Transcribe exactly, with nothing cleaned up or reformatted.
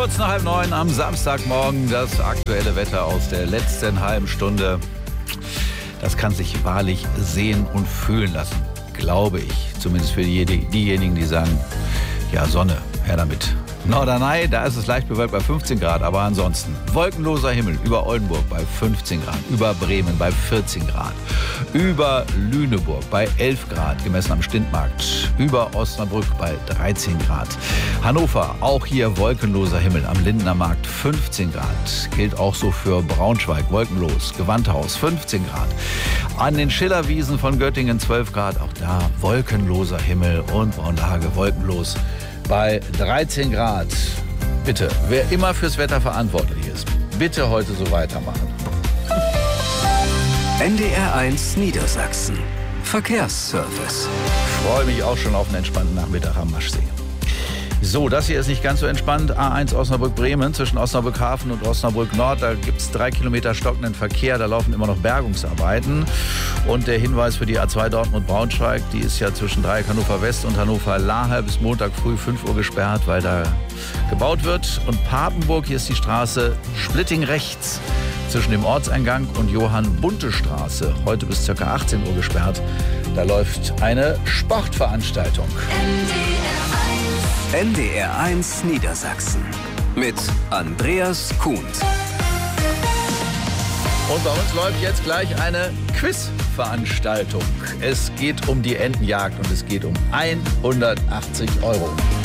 Kurz nach halb neun am Samstagmorgen das aktuelle Wetter aus der letzten halben Stunde. Das kann sich wahrlich sehen und fühlen lassen, glaube ich. Zumindest für die, diejenigen, die sagen, ja Sonne, her damit. Norderney, da ist es leicht bewölkt bei fünfzehn Grad, aber ansonsten wolkenloser Himmel über Oldenburg bei fünfzehn Grad, über Bremen bei vierzehn Grad, über Lüneburg bei elf Grad, gemessen am Stintmarkt, über Osnabrück bei dreizehn Grad. Hannover, auch hier wolkenloser Himmel, am Lindener Markt fünfzehn Grad, gilt auch so für Braunschweig, wolkenlos, Gewandhaus fünfzehn Grad. An den Schillerwiesen von Göttingen zwölf Grad, auch da wolkenloser Himmel und Braunlage wolkenlos bei dreizehn Grad. Bitte, wer immer fürs Wetter verantwortlich ist, bitte heute so weitermachen. N D R eins Niedersachsen. Verkehrsservice. Ich freue mich auch schon auf einen entspannten Nachmittag am Maschsee. So, das hier ist nicht ganz so entspannt. A eins Osnabrück-Bremen zwischen Osnabrück-Hafen und Osnabrück-Nord. Da gibt es drei Kilometer stockenden Verkehr. Da laufen immer noch Bergungsarbeiten. Und der Hinweis für die A zwei Dortmund-Braunschweig, die ist ja zwischen Dreieck Hannover-West und Hannover-Lahe bis Montag früh fünf Uhr gesperrt, weil da gebaut wird. Und Papenburg, hier ist die Straße Splitting rechts zwischen dem Ortseingang und Johann-Bunte-Straße. Heute bis ca. achtzehn Uhr gesperrt. Da läuft eine Sportveranstaltung. N D R eins Niedersachsen mit Andreas Kuhn. Und bei uns läuft jetzt gleich eine Quizveranstaltung. Es geht um die Entenjagd und es geht um hundertachtzig Euro.